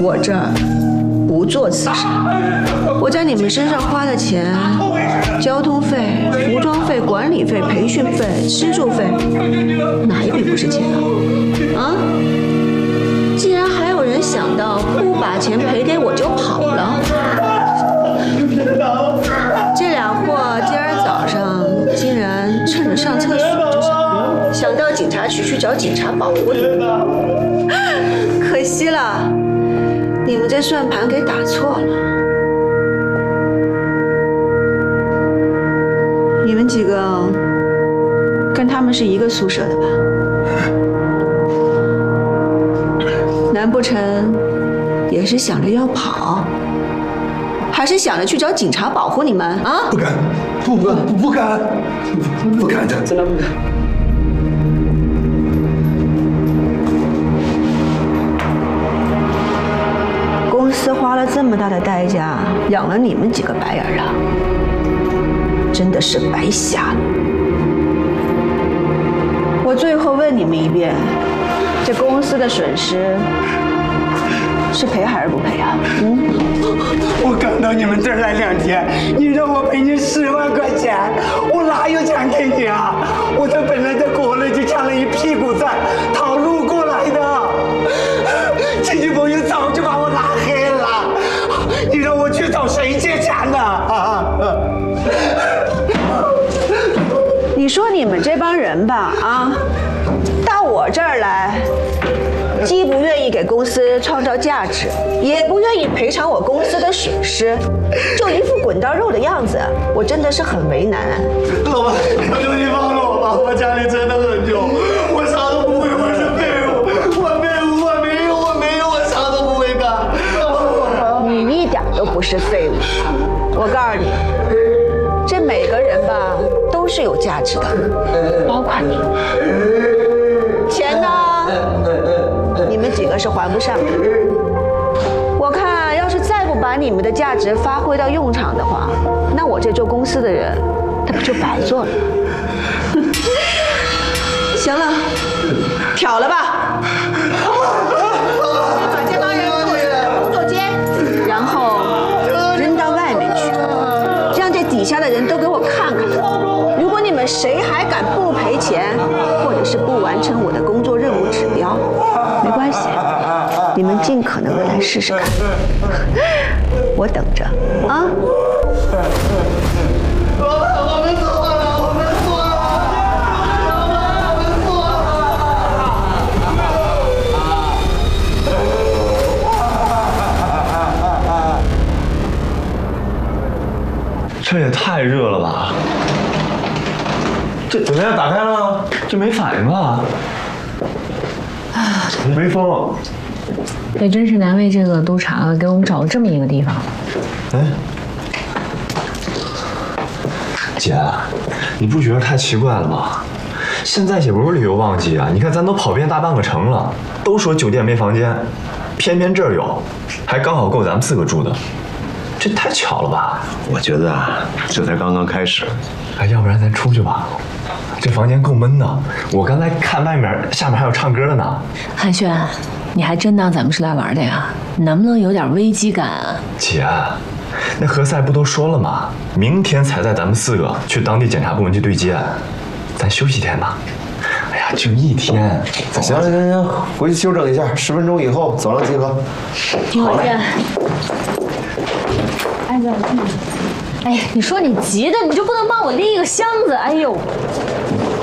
我这儿不做慈善，我在你们身上花的钱，交通费、服装费、管理费、培训费、吃住费，哪一笔不是钱啊？既然还有人想到不把钱赔给我就跑了，这俩货今儿早上竟然趁着上厕所就想到警察局去找警察保护你们，可惜了，你们这算盘给打错了。你们几个跟他们是一个宿舍的吧？难不成也是想着要跑，还是想着去找警察保护你们啊？ 不敢，不敢的，真的不敢。 公司花了这么大的代价养了你们几个白眼狼，真的是白瞎了。我最后问你们一遍，这公司的损失是赔还是不赔啊？ 我刚到你们这儿来2天，你让我赔你10万块钱，我哪有钱给你啊？我这本来在国内就欠了一屁股债，逃路过来的，亲戚朋友早就把我拉黑了，你让我去找谁借钱呢？ 你说你们这帮人吧，到我这儿来，既不愿意给公司创造价值，也不愿意赔偿我公司的损失，就一副滚刀肉的样子，我真的是很为难。 老板，求求你放了我吧，我家里真的很穷，我啥都不会，我是废物，我没有，我啥都不会干。 你一点都不是废物，我告诉你，这每个人吧都是有价值的，包括你。钱呢？你们几个是还不上的。我看要是再不把你们的价值发挥到用场的话，那我这做公司的人，他不就白做了？行了，挑了吧。把这帮人做成工作间，然后扔到外面去，让这底下的人都给我看看。如果你们谁还敢不赔钱，或者是不完成我的工作任务指标，没关系，你们尽可能的来试试看，我等着啊。 我们错了，我们错了，我们错了。这也太热了吧！这怎么样？打开了？这没反应吧？没风。 也真是难为这个督察了，给我们找了这么一个地方。 哎，姐，你不觉得太奇怪了吗？现在也不是旅游旺季啊，你看咱都跑遍大半个城了，都说酒店没房间，偏偏这儿有，还刚好够咱们4个住的，这太巧了吧？ 我觉得啊，这才刚刚开始。 哎，要不然咱出去吧，这房间够闷的。我刚才看外面下面还有唱歌的呢。 汉轩，你还真当咱们是来玩的呀？能不能有点危机感啊？ 姐，那何塞不都说了吗？明天才带咱们4个去当地检察部门去对接，咱休息1天吧。哎呀，就1天。 行，回去休整一下，10分钟以后走廊集合。 好嘞。哎哥，哎呀，你说你急的，你就不能帮我拎一个箱子？哎呦！